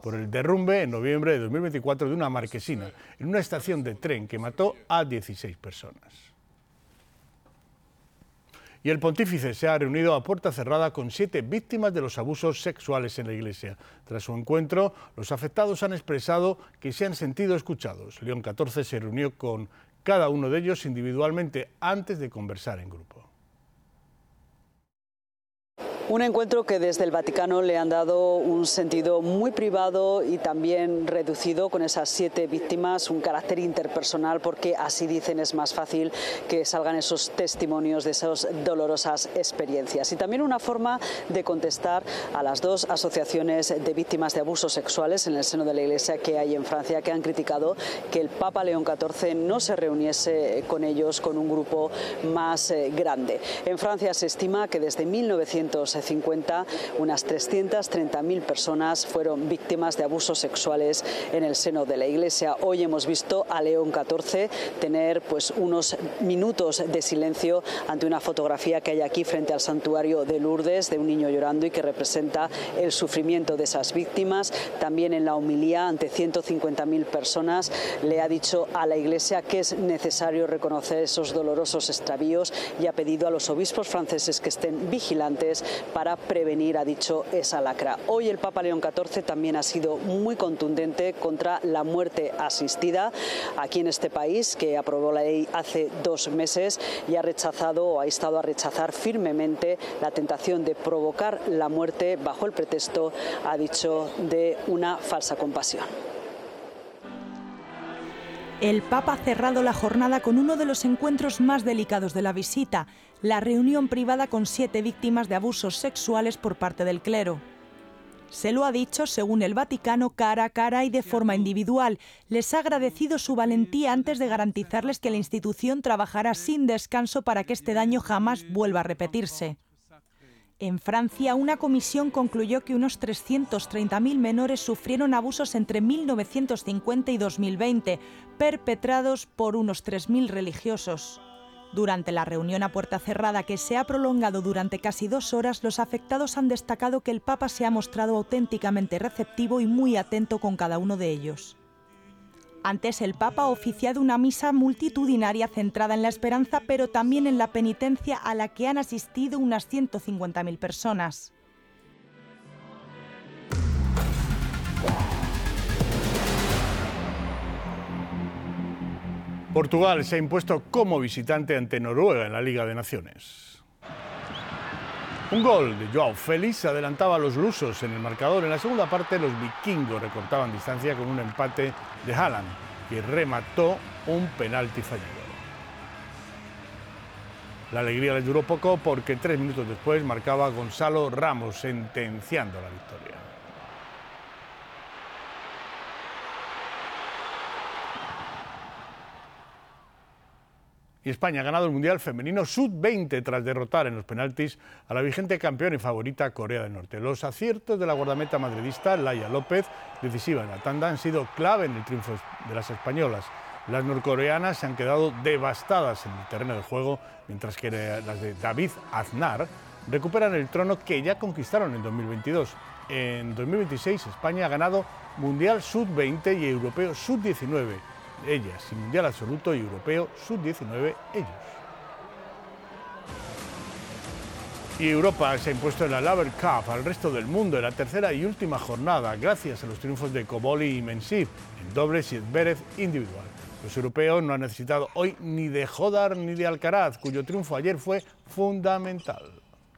por el derrumbe en noviembre de 2024 de una marquesina en una estación de tren que mató a 16 personas. Y el pontífice se ha reunido a puerta cerrada con 7 víctimas de los abusos sexuales en la Iglesia. Tras su encuentro, los afectados han expresado que se han sentido escuchados. León XIV se reunió con cada uno de ellos individualmente antes de conversar en grupo. Un encuentro que desde el Vaticano le han dado un sentido muy privado y también reducido, con esas 7 víctimas, un carácter interpersonal, porque así dicen es más fácil que salgan esos testimonios de esas dolorosas experiencias. Y también una forma de contestar a las 2 asociaciones de víctimas de abusos sexuales en el seno de la Iglesia que hay en Francia, que han criticado que el Papa León XIV no se reuniese con ellos, con un grupo más grande. En Francia se estima que desde 1950 unas 330.000 personas fueron víctimas de abusos sexuales en el seno de la Iglesia. Hoy hemos visto a León XIV tener unos minutos de silencio ante una fotografía que hay aquí frente al santuario de Lourdes, de un niño llorando y que representa el sufrimiento de esas víctimas. También en la homilía ante 150.000 personas le ha dicho a la Iglesia que es necesario reconocer esos dolorosos extravíos y ha pedido a los obispos franceses que estén vigilantes para prevenir, ha dicho, esa lacra. Hoy el Papa León XIV también ha sido muy contundente contra la muerte asistida aquí en este país, que aprobó la ley hace 2 meses y ha rechazado o ha instado a rechazar firmemente la tentación de provocar la muerte bajo el pretexto, ha dicho, de una falsa compasión. El Papa ha cerrado la jornada con uno de los encuentros más delicados de la visita, la reunión privada con 7 víctimas de abusos sexuales por parte del clero. Se lo ha dicho, según el Vaticano, cara a cara y de forma individual. Les ha agradecido su valentía antes de garantizarles que la institución trabajará sin descanso para que este daño jamás vuelva a repetirse. En Francia, una comisión concluyó que unos 330.000 menores sufrieron abusos entre 1950 y 2020, perpetrados por unos 3.000 religiosos. Durante la reunión a puerta cerrada, que se ha prolongado durante casi 2 horas, los afectados han destacado que el Papa se ha mostrado auténticamente receptivo y muy atento con cada uno de ellos. Antes, el Papa ha oficiado una misa multitudinaria centrada en la esperanza, pero también en la penitencia, a la que han asistido unas 150.000 personas. Portugal se ha impuesto como visitante ante Noruega en la Liga de Naciones. Un gol de Joao Félix adelantaba a los lusos en el marcador. En la segunda parte, los vikingos recortaban distancia con un empate de Haaland, que remató un penalti fallido. La alegría les duró poco porque 3 minutos después marcaba Gonzalo Ramos, sentenciando la victoria. Y España ha ganado el Mundial Femenino Sub-20 tras derrotar en los penaltis a la vigente campeona y favorita Corea del Norte. Los aciertos de la guardameta madridista Laia López, decisiva en la tanda, han sido clave en el triunfo de las españolas. Las norcoreanas se han quedado devastadas en el terreno de juego, mientras que las de David Aznar recuperan el trono que ya conquistaron en 2022. En 2026 España ha ganado Mundial Sub-20 y Europeo Sub-19. Ellas, y Mundial Absoluto y Europeo Sub-19, ellos. Y Europa se ha impuesto en la Laver Cup al resto del mundo en la tercera y última jornada, gracias a los triunfos de Koboli y Mensif en dobles y Zverev individual. Los europeos no han necesitado hoy ni de Jodar ni de Alcaraz, cuyo triunfo ayer fue fundamental.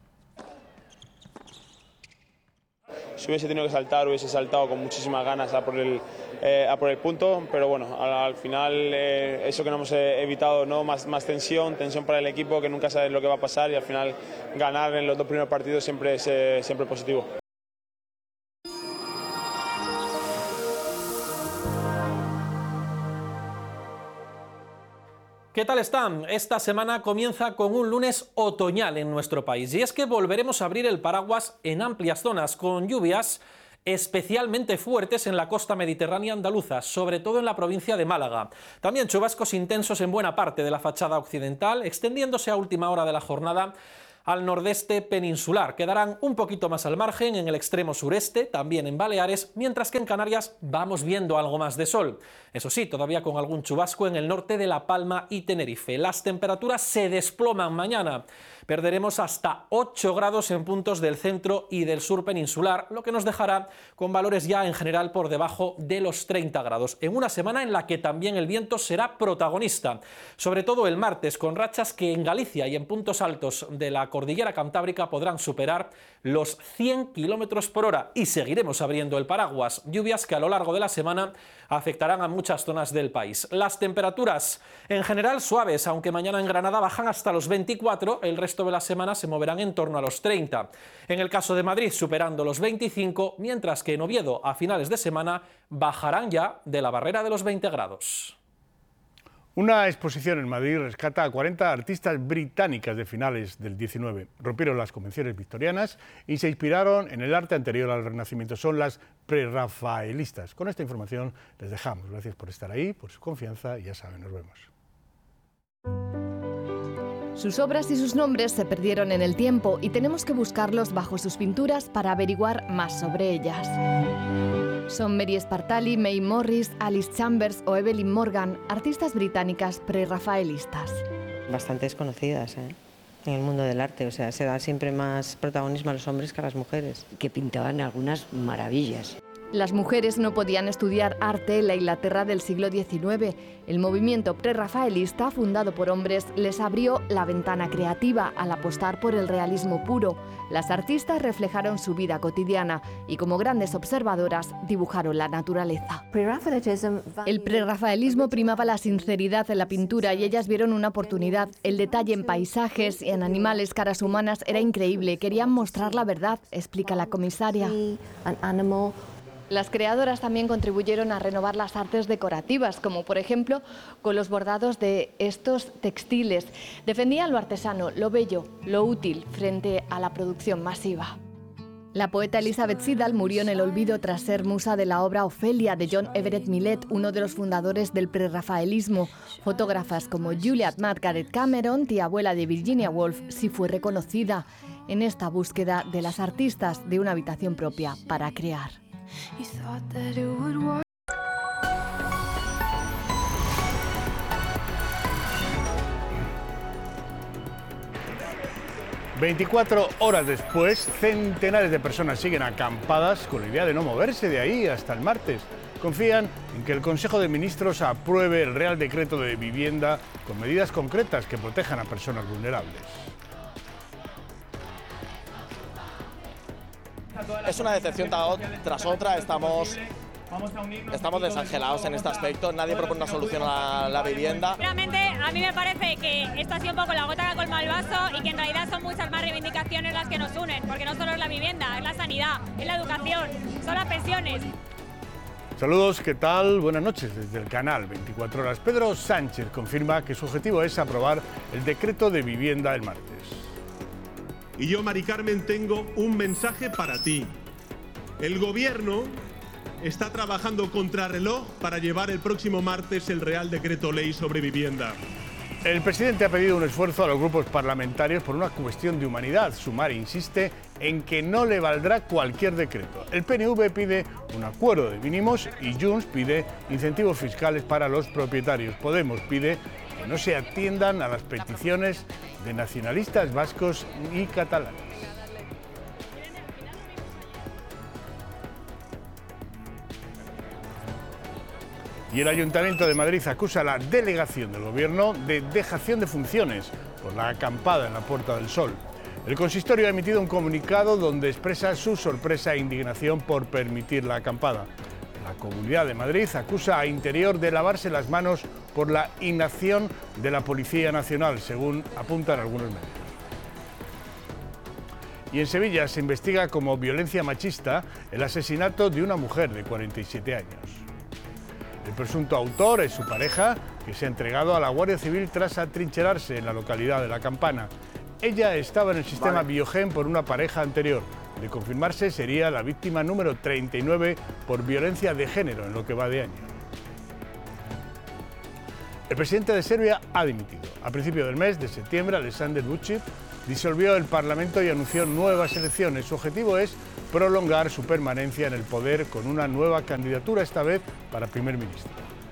Si hubiese tenido que saltar, hubiese saltado con muchísimas ganas a por el punto, pero bueno, al final eso que no hemos evitado, ¿no? Más tensión para el equipo, que nunca sabes lo que va a pasar, y al final ganar en los 2 primeros partidos siempre es positivo. ¿Qué tal están? Esta semana comienza con un lunes otoñal en nuestro país, y es que volveremos a abrir el paraguas en amplias zonas con lluvias especialmente fuertes en la costa mediterránea andaluza, sobre todo en la provincia de Málaga. También chubascos intensos en buena parte de la fachada occidental, extendiéndose a última hora de la jornada al nordeste peninsular. Quedarán un poquito más al margen en el extremo sureste, también en Baleares, mientras que en Canarias vamos viendo algo más de sol. Eso sí, todavía con algún chubasco en el norte de La Palma y Tenerife. Las temperaturas se desploman mañana. Perderemos hasta 8 grados en puntos del centro y del sur peninsular, lo que nos dejará con valores ya en general por debajo de los 30 grados, en una semana en la que también el viento será protagonista, sobre todo el martes, con rachas que en Galicia y en puntos altos de la cordillera cantábrica podrán superar los 100 km por hora, y seguiremos abriendo el paraguas. Lluvias que a lo largo de la semana afectarán a muchas zonas del país. Las temperaturas en general suaves, aunque mañana en Granada bajan hasta los 24, el resto de la semana se moverán en torno a los 30. En el caso de Madrid superando los 25, mientras que en Oviedo a finales de semana bajarán ya de la barrera de los 20 grados. Una exposición en Madrid rescata a 40 artistas británicas de finales del 19. Rompieron las convenciones victorianas y se inspiraron en el arte anterior al Renacimiento. Son las prerrafaelistas. Con esta información les dejamos. Gracias por estar ahí, por su confianza y ya saben, nos vemos. Sus obras y sus nombres se perdieron en el tiempo y tenemos que buscarlos bajo sus pinturas para averiguar más sobre ellas. Son Mary Spartali, May Morris, Alice Chambers o Evelyn Morgan, artistas británicas prerrafaelistas. Bastante desconocidas, en el mundo del arte, o sea, se da siempre más protagonismo a los hombres que a las mujeres. Que pintaban algunas maravillas. Las mujeres no podían estudiar arte en la Inglaterra del siglo XIX. El movimiento prerrafaelista, fundado por hombres, les abrió la ventana creativa al apostar por el realismo puro. Las artistas reflejaron su vida cotidiana y, como grandes observadoras, dibujaron la naturaleza. El prerrafaelismo primaba la sinceridad en la pintura y ellas vieron una oportunidad. El detalle en paisajes y en animales, caras humanas, era increíble. Querían mostrar la verdad, explica la comisaria. Las creadoras también contribuyeron a renovar las artes decorativas, como por ejemplo con los bordados de estos textiles. Defendían lo artesano, lo bello, lo útil frente a la producción masiva. La poeta Elizabeth Siddal murió en el olvido tras ser musa de la obra Ofelia de John Everett Millet, uno de los fundadores del prerrafaelismo. Fotógrafas como Juliet Margaret Cameron, tía abuela de Virginia Woolf, sí fue reconocida en esta búsqueda de las artistas de una habitación propia para crear. 24 horas después, centenares de personas siguen acampadas con la idea de no moverse de ahí hasta el martes. Confían en que el Consejo de Ministros apruebe el Real Decreto de Vivienda con medidas concretas que protejan a personas vulnerables. Es una decepción tras otra, estamos desangelados en este aspecto, nadie propone una solución a la vivienda. Realmente a mí me parece que esto ha sido un poco la gota que colma el vaso y que en realidad son muchas más reivindicaciones las que nos unen, porque no solo es la vivienda, es la sanidad, es la educación, son las pensiones. Saludos, ¿qué tal? Buenas noches desde el canal 24 Horas. Pedro Sánchez confirma que su objetivo es aprobar el decreto de vivienda el martes. Y yo, Mari Carmen, tengo un mensaje para ti. El Gobierno está trabajando contrarreloj para llevar el próximo martes el Real Decreto Ley sobre vivienda. El presidente ha pedido un esfuerzo a los grupos parlamentarios por una cuestión de humanidad. Sumar insiste en que no le valdrá cualquier decreto. El PNV pide un acuerdo de mínimos y Junts pide incentivos fiscales para los propietarios. Podemos pide que no se atiendan a las peticiones de nacionalistas vascos y catalanes. Y el Ayuntamiento de Madrid acusa a la delegación del Gobierno de dejación de funciones por la acampada en la Puerta del Sol. El consistorio ha emitido un comunicado donde expresa su sorpresa e indignación por permitir la acampada. La Comunidad de Madrid acusa a Interior de lavarse las manos por la inacción de la Policía Nacional, según apuntan algunos medios. Y en Sevilla se investiga como violencia machista el asesinato de una mujer de 47 años. El presunto autor es su pareja, que se ha entregado a la Guardia Civil tras atrincherarse en la localidad de La Campana. Ella estaba en el sistema Biogen por una pareja anterior. De confirmarse, sería la víctima número 39 por violencia de género en lo que va de año. El presidente de Serbia ha dimitido. A principios del mes de septiembre, Aleksandar Vučić disolvió el Parlamento y anunció nuevas elecciones. Su objetivo es prolongar su permanencia en el poder con una nueva candidatura, esta vez para primer ministro.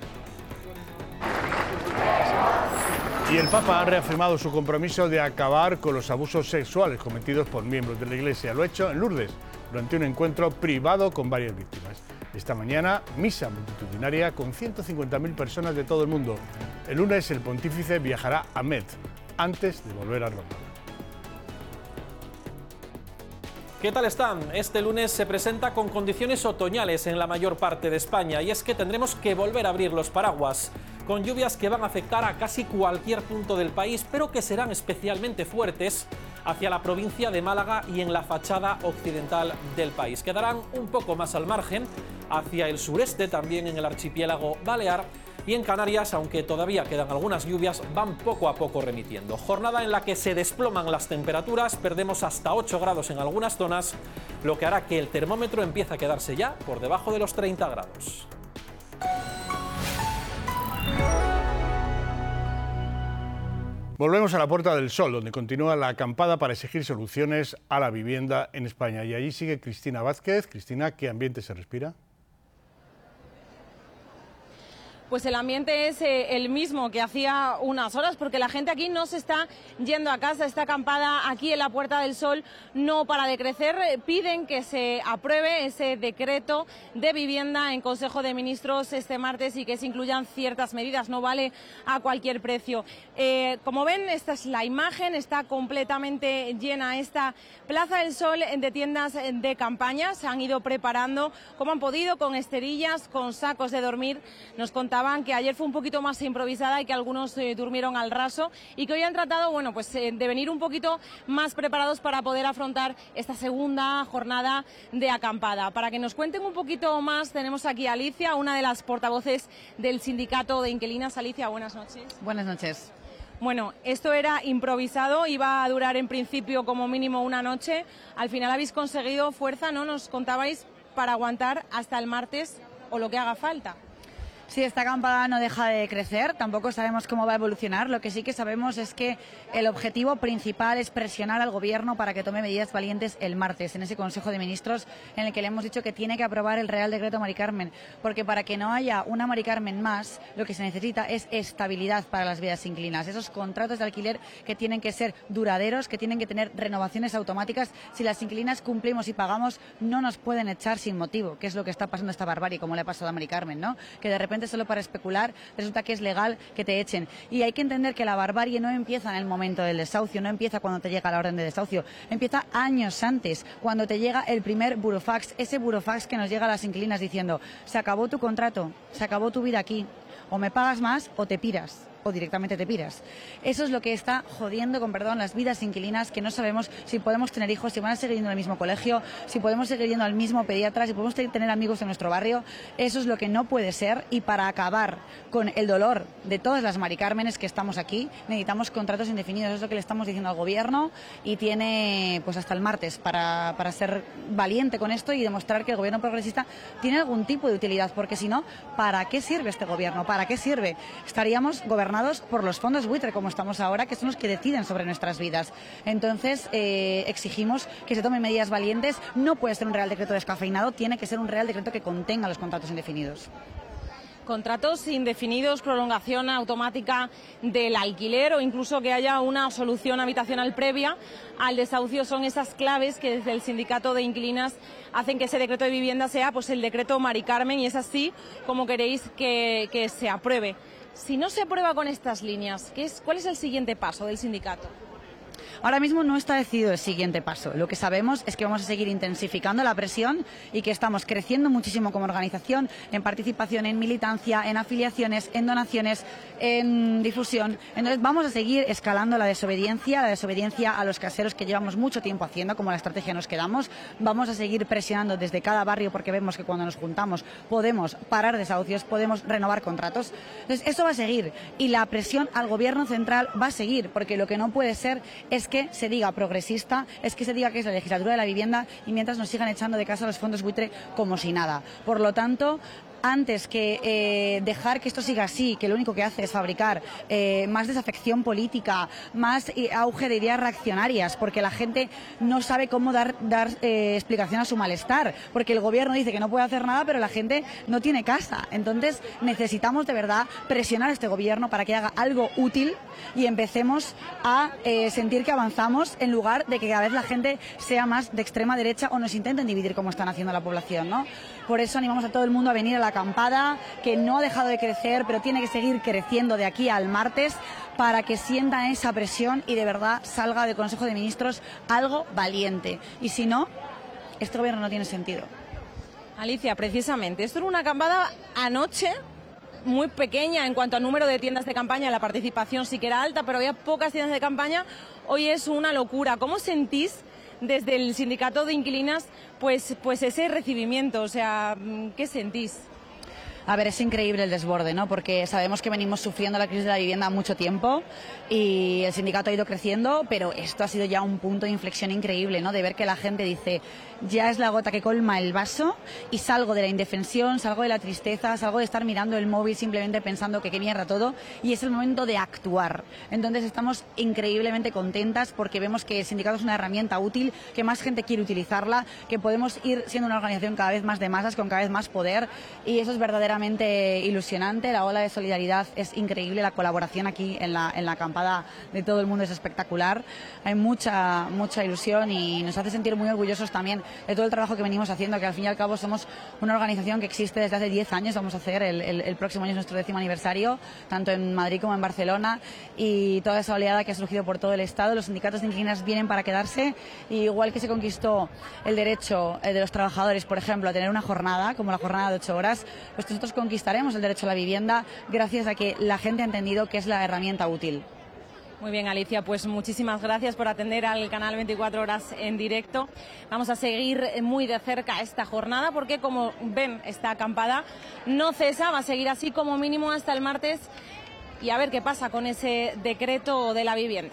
Y el Papa ha reafirmado su compromiso de acabar con los abusos sexuales cometidos por miembros de la Iglesia. Lo ha hecho en Lourdes, durante un encuentro privado con varias víctimas. Esta mañana, misa multitudinaria con 150.000 personas de todo el mundo. El lunes, el pontífice viajará a Metz, antes de volver a Roma. ¿Qué tal están? Este lunes se presenta con condiciones otoñales en la mayor parte de España, y es que tendremos que volver a abrir los paraguas, con lluvias que van a afectar a casi cualquier punto del país, pero que serán especialmente fuertes hacia la provincia de Málaga y en la fachada occidental del país. Quedarán un poco más al margen, hacia el sureste, también en el archipiélago balear, y en Canarias, aunque todavía quedan algunas lluvias, van poco a poco remitiendo. Jornada en la que se desploman las temperaturas, perdemos hasta 8 grados en algunas zonas, lo que hará que el termómetro empiece a quedarse ya por debajo de los 30 grados. Volvemos a la Puerta del Sol, donde continúa la acampada para exigir soluciones a la vivienda en España. Y allí sigue Cristina Vázquez. Cristina, ¿qué ambiente se respira? Pues el ambiente es el mismo que hacía unas horas, porque la gente aquí no se está yendo a casa. Esta acampada aquí en la Puerta del Sol no para de crecer. Piden que se apruebe ese decreto de vivienda en Consejo de Ministros este martes y que se incluyan ciertas medidas. No vale a cualquier precio. Como ven, esta es la imagen. Está completamente llena esta Plaza del Sol de tiendas de campaña. Se han ido preparando como han podido, con esterillas, con sacos de dormir. Nos contaban que ayer fue un poquito más improvisada y que algunos durmieron al raso, y que hoy han tratado, bueno, pues de venir un poquito más preparados para poder afrontar esta segunda jornada de acampada. Para que nos cuenten un poquito más, tenemos aquí a Alicia, una de las portavoces del sindicato de inquilinas. Alicia, buenas noches. Buenas noches. Bueno, esto era improvisado, iba a durar en principio como mínimo una noche. Al final habéis conseguido fuerza, ¿no? Nos contabais, para aguantar hasta el martes o lo que haga falta. Sí, esta acampada no deja de crecer, tampoco sabemos cómo va a evolucionar. Lo que sí que sabemos es que el objetivo principal es presionar al Gobierno para que tome medidas valientes el martes, en ese Consejo de Ministros en el que le hemos dicho que tiene que aprobar el Real Decreto Mari Carmen, porque para que no haya una Mari Carmen más, lo que se necesita es estabilidad para las vidas inquilinas. Esos contratos de alquiler que tienen que ser duraderos, que tienen que tener renovaciones automáticas. Si las inquilinas cumplimos y pagamos, no nos pueden echar sin motivo, que es lo que está pasando esta barbarie, como le ha pasado a Mari Carmen, ¿no? Que de repente solo para especular resulta que es legal que te echen. Y hay que entender que la barbarie no empieza en el momento del desahucio, no empieza cuando te llega la orden de desahucio, empieza años antes, cuando te llega el primer burofax, ese burofax que nos llega a las inquilinas diciendo: se acabó tu contrato, se acabó tu vida aquí, o me pagas más o te piras, o directamente te piras. Eso es lo que está jodiendo, con perdón, las vidas inquilinas, que no sabemos si podemos tener hijos, si van a seguir yendo al mismo colegio, si podemos seguir yendo al mismo pediatra, si podemos tener amigos en nuestro barrio. Eso es lo que no puede ser, y para acabar con el dolor de todas las Mari Cármenes que estamos aquí, necesitamos contratos indefinidos. Eso es lo que le estamos diciendo al Gobierno, y tiene pues hasta el martes para ser valiente con esto y demostrar que el Gobierno progresista tiene algún tipo de utilidad, porque si no, ¿para qué sirve este Gobierno? ¿Para qué sirve? Estaríamos gobernados por los fondos buitre, como estamos ahora, que son los que deciden sobre nuestras vidas. Entonces, exigimos que se tomen medidas valientes. No puede ser un Real Decreto descafeinado, tiene que ser un Real Decreto que contenga los contratos indefinidos. Contratos indefinidos, prolongación automática del alquiler, o incluso que haya una solución habitacional previa al desahucio, son esas claves que desde el sindicato de inquilinas hacen que ese decreto de vivienda sea pues el decreto Mari Carmen, y es así como queréis que se apruebe. Si no se aprueba con estas líneas, ¿cuál es el siguiente paso del sindicato? Ahora mismo no está decidido el siguiente paso. Lo que sabemos es que vamos a seguir intensificando la presión y que estamos creciendo muchísimo como organización en participación, en militancia, en afiliaciones, en donaciones, en difusión. Entonces vamos a seguir escalando la desobediencia a los caseros, que llevamos mucho tiempo haciendo, como la estrategia Nos Quedamos. Vamos a seguir presionando desde cada barrio, porque vemos que cuando nos juntamos podemos parar desahucios, podemos renovar contratos. Entonces eso va a seguir, y la presión al Gobierno central va a seguir, porque lo que no puede ser es que se diga progresista, es que se diga que es la legislatura de la vivienda, y mientras nos sigan echando de casa los fondos buitre como si nada. Por lo tanto, antes que dejar que esto siga así, que lo único que hace es fabricar más desafección política, más auge de ideas reaccionarias, porque la gente no sabe cómo dar explicación a su malestar, porque el gobierno dice que no puede hacer nada, pero la gente no tiene casa. Entonces necesitamos de verdad presionar a este gobierno para que haga algo útil y empecemos a sentir que avanzamos, en lugar de que cada vez la gente sea más de extrema derecha o nos intenten dividir como están haciendo la población, ¿no? Por eso animamos a todo el mundo a venir a la acampada, que no ha dejado de crecer, pero tiene que seguir creciendo de aquí al martes, para que sientan esa presión y de verdad salga del Consejo de Ministros algo valiente. Y si no, este gobierno no tiene sentido. Alicia, precisamente, esto era una acampada anoche muy pequeña en cuanto a número de tiendas de campaña. La participación sí que era alta, pero había pocas tiendas de campaña. Hoy es una locura. ¿Cómo sentís desde el sindicato de inquilinas pues ese recibimiento? O sea, ¿qué sentís? A ver, es increíble el desborde, ¿no? Porque sabemos que venimos sufriendo la crisis de la vivienda mucho tiempo y el sindicato ha ido creciendo, pero esto ha sido ya un punto de inflexión increíble, ¿no? De ver que la gente dice, ya es la gota que colma el vaso y salgo de la indefensión, salgo de la tristeza, salgo de estar mirando el móvil simplemente pensando que qué mierda todo, y es el momento de actuar. Entonces estamos increíblemente contentas porque vemos que el sindicato es una herramienta útil, que más gente quiere utilizarla, que podemos ir siendo una organización cada vez más de masas, con cada vez más poder, y eso es verdaderamente ilusionante. La ola de solidaridad es increíble, la colaboración aquí en la acampada de todo el mundo es espectacular. Hay mucha ilusión y nos hace sentir muy orgullosos también de todo el trabajo que venimos haciendo, que al fin y al cabo somos una organización que existe desde hace 10 años, vamos a hacer el próximo año es nuestro 10º aniversario, tanto en Madrid como en Barcelona, y toda esa oleada que ha surgido por todo el Estado. Los sindicatos de inquilinas vienen para quedarse, y igual que se conquistó el derecho de los trabajadores, por ejemplo, a tener una jornada, como la jornada de 8 horas, pues nosotros conquistaremos el derecho a la vivienda gracias a que la gente ha entendido que es la herramienta útil. Muy bien, Alicia, pues muchísimas gracias por atender al canal 24 Horas en directo. Vamos a seguir muy de cerca esta jornada porque, como ven, esta acampada no cesa, va a seguir así como mínimo hasta el martes, y a ver qué pasa con ese decreto de la vivienda.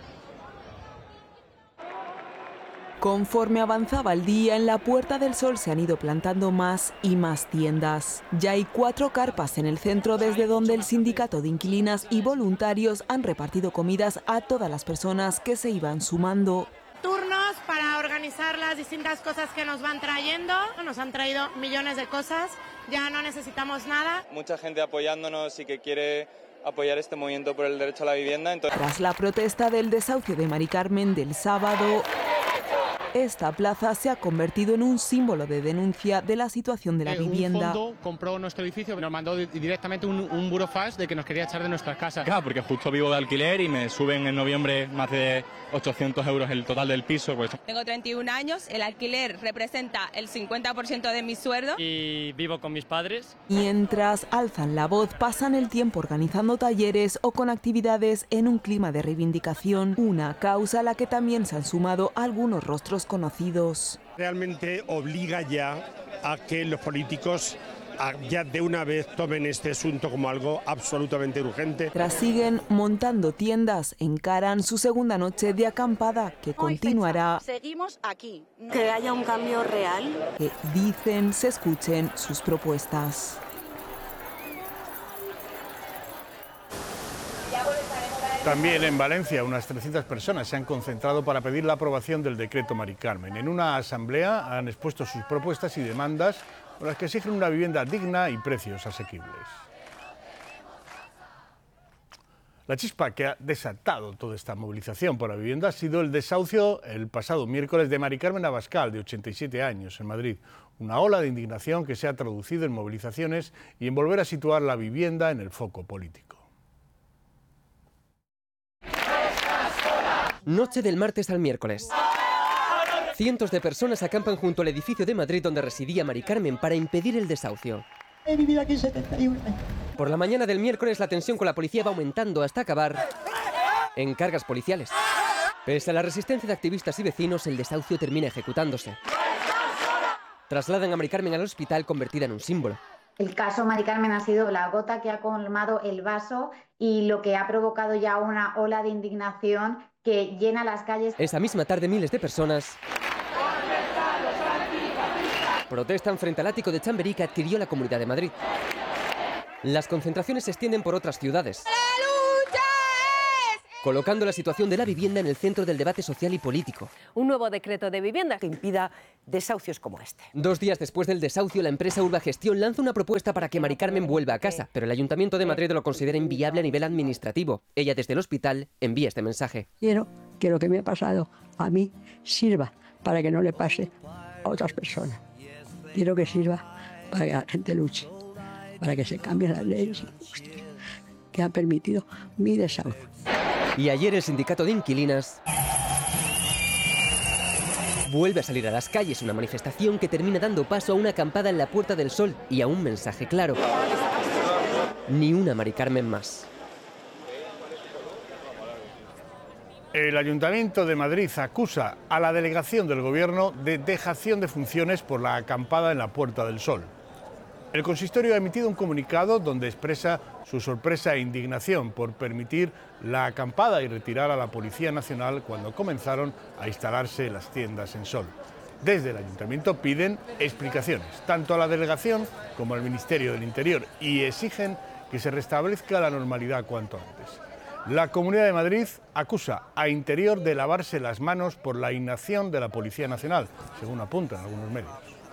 Conforme avanzaba el día, en la Puerta del Sol se han ido plantando más y más tiendas. Ya hay 4 carpas en el centro desde donde el sindicato de inquilinas y voluntarios han repartido comidas a todas las personas que se iban sumando. Turnos para organizar las distintas cosas que nos van trayendo. Nos han traído millones de cosas, ya no necesitamos nada. Mucha gente apoyándonos y que quiere apoyar este movimiento por el derecho a la vivienda. Tras la protesta del desahucio de Mari Carmen del sábado, esta plaza se ha convertido en un símbolo de denuncia de la situación de la vivienda. Un fondo compró nuestro edificio, nos mandó directamente un burofax de que nos quería echar de nuestras casas. Claro, porque justo vivo de alquiler y me suben en noviembre más de 800 euros el total del piso. Pues. Tengo 31 años, el alquiler representa el 50% de mi sueldo. Y vivo con mis padres. Mientras alzan la voz, pasan el tiempo organizando talleres o con actividades en un clima de reivindicación, una causa a la que también se han sumado algunos rostros conocidos. Realmente obliga ya a que los políticos ya de una vez tomen este asunto como algo absolutamente urgente. Tras siguen montando tiendas, encaran su segunda noche de acampada que continuará. Seguimos aquí. Que haya un cambio real. Que dicen se escuchen sus propuestas. También en Valencia, unas 300 personas se han concentrado para pedir la aprobación del decreto Mari Carmen. En una asamblea han expuesto sus propuestas y demandas por las que exigen una vivienda digna y precios asequibles. La chispa que ha desatado toda esta movilización por la vivienda ha sido el desahucio el pasado miércoles de Mari Carmen Abascal, de 87 años, en Madrid. Una ola de indignación que se ha traducido en movilizaciones y en volver a situar la vivienda en el foco político. Noche del martes al miércoles. Cientos de personas acampan junto al edificio de Madrid donde residía Mari Carmen para impedir el desahucio. He vivido aquí 71 años. Por la mañana del miércoles la tensión con la policía va aumentando hasta acabar en cargas policiales. Pese a la resistencia de activistas y vecinos, el desahucio termina ejecutándose. Trasladan a Mari Carmen al hospital convertida en un símbolo. El caso Mari Carmen ha sido la gota que ha colmado el vaso y lo que ha provocado ya una ola de indignación que llena las calles. Esa misma tarde miles de personas Protestan frente al ático de Chamberí que adquirió la Comunidad de Madrid. Las concentraciones se extienden por otras ciudades, colocando la situación de la vivienda en el centro del debate social y político. Un nuevo decreto de vivienda que impida desahucios como este. 2 días después del desahucio, la empresa Urbagestión lanza una propuesta para que Mari Carmen vuelva a casa, pero el Ayuntamiento de Madrid lo considera inviable a nivel administrativo. Ella desde el hospital envía este mensaje. Quiero que lo que me ha pasado a mí sirva para que no le pase a otras personas. Quiero que sirva para que la gente luche, para que se cambien las leyes injustas que han permitido mi desahucio. Y ayer el sindicato de inquilinas vuelve a salir a las calles, una manifestación que termina dando paso a una acampada en la Puerta del Sol y a un mensaje claro: ni una Mari Carmen más. El Ayuntamiento de Madrid acusa a la delegación del Gobierno de dejación de funciones por la acampada en la Puerta del Sol. El consistorio ha emitido un comunicado donde expresa su sorpresa e indignación por permitir la acampada y retirar a la Policía Nacional cuando comenzaron a instalarse las tiendas en Sol. Desde el Ayuntamiento piden explicaciones, tanto a la delegación como al Ministerio del Interior, y exigen que se restablezca la normalidad cuanto antes. La Comunidad de Madrid acusa a Interior de lavarse las manos por la inacción de la Policía Nacional, según apuntan algunos medios.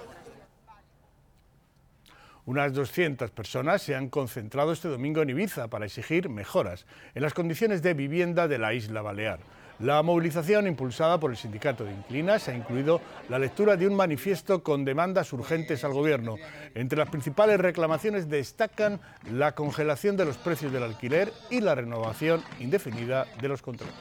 Unas 200 personas se han concentrado este domingo en Ibiza para exigir mejoras en las condiciones de vivienda de la isla balear. La movilización, impulsada por el sindicato de inquilinas, ha incluido la lectura de un manifiesto con demandas urgentes al Gobierno. Entre las principales reclamaciones destacan la congelación de los precios del alquiler y la renovación indefinida de los contratos.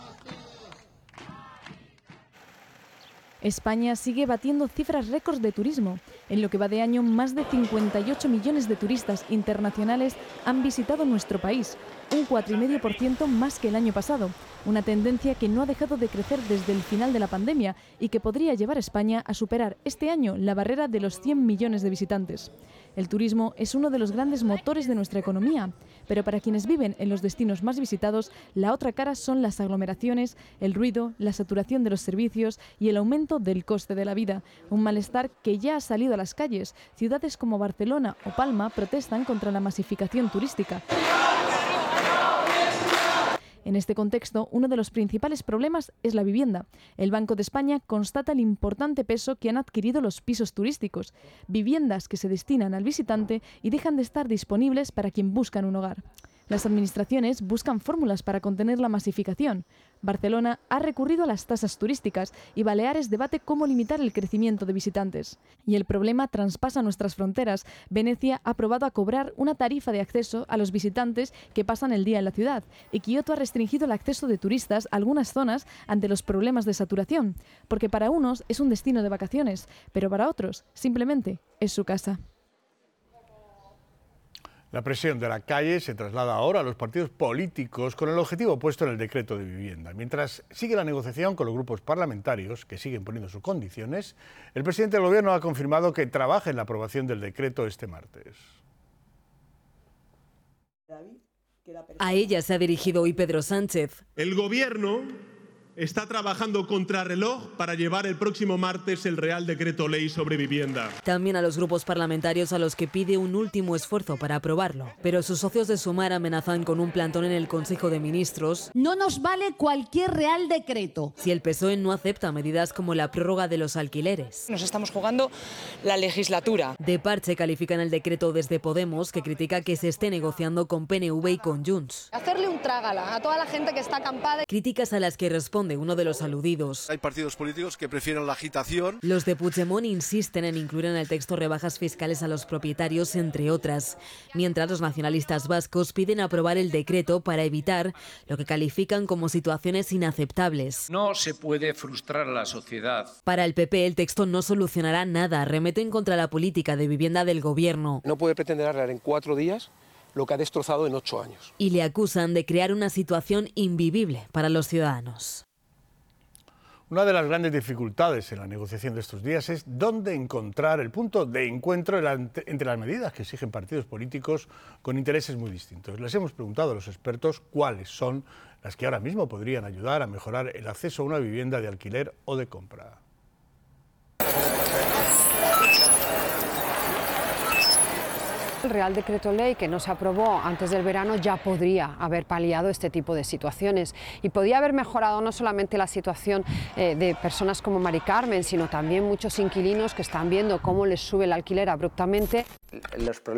España sigue batiendo cifras récords de turismo. En lo que va de año, más de 58 millones de turistas internacionales han visitado nuestro país, un 4,5% más que el año pasado, una tendencia que no ha dejado de crecer desde el final de la pandemia y que podría llevar a España a superar este año la barrera de los 100 millones de visitantes. El turismo es uno de los grandes motores de nuestra economía, pero para quienes viven en los destinos más visitados, la otra cara son las aglomeraciones, el ruido, la saturación de los servicios y el aumento del coste de la vida, un malestar que ya ha salido a las calles. Ciudades como Barcelona o Palma protestan contra la masificación turística. En este contexto, uno de los principales problemas es la vivienda. El Banco de España constata el importante peso que han adquirido los pisos turísticos, viviendas que se destinan al visitante y dejan de estar disponibles para quien busca un hogar. Las administraciones buscan fórmulas para contener la masificación. Barcelona ha recurrido a las tasas turísticas y Baleares debate cómo limitar el crecimiento de visitantes. Y el problema traspasa nuestras fronteras. Venecia ha probado a cobrar una tarifa de acceso a los visitantes que pasan el día en la ciudad. Y Kioto ha restringido el acceso de turistas a algunas zonas ante los problemas de saturación. Porque para unos es un destino de vacaciones, pero para otros simplemente es su casa. La presión de la calle se traslada ahora a los partidos políticos con el objetivo puesto en el decreto de vivienda. Mientras sigue la negociación con los grupos parlamentarios, que siguen poniendo sus condiciones, el presidente del Gobierno ha confirmado que trabaja en la aprobación del decreto este martes. A ella se ha dirigido hoy Pedro Sánchez. El Gobierno está trabajando contrarreloj para llevar el próximo martes el Real Decreto Ley sobre vivienda. También a los grupos parlamentarios a los que pide un último esfuerzo para aprobarlo. Pero sus socios de Sumar amenazan con un plantón en el Consejo de Ministros. No nos vale cualquier Real Decreto. Si el PSOE no acepta medidas como la prórroga de los alquileres. Nos estamos jugando la legislatura. De parche califican el decreto desde Podemos, que critica que se esté negociando con PNV y con Junts. Hacerle un trágala a toda la gente que está acampada. Críticas a las que responde uno de los aludidos. Hay partidos políticos que prefieren la agitación. Los de Puigdemont insisten en incluir en el texto rebajas fiscales a los propietarios, entre otras, mientras los nacionalistas vascos piden aprobar el decreto para evitar lo que califican como situaciones inaceptables. No se puede frustrar a la sociedad. Para el PP el texto no solucionará nada, remeten contra la política de vivienda del Gobierno. No puede pretender arreglar en 4 días lo que ha destrozado en 8 años. Y le acusan de crear una situación invivible para los ciudadanos. Una de las grandes dificultades en la negociación de estos días es dónde encontrar el punto de encuentro entre las medidas que exigen partidos políticos con intereses muy distintos. Les hemos preguntado a los expertos cuáles son las que ahora mismo podrían ayudar a mejorar el acceso a una vivienda de alquiler o de compra. El Real Decreto Ley que no se aprobó antes del verano ya podría haber paliado este tipo de situaciones y podía haber mejorado no solamente la situación de personas como Mari Carmen, sino también muchos inquilinos que están viendo cómo les sube el alquiler abruptamente. Los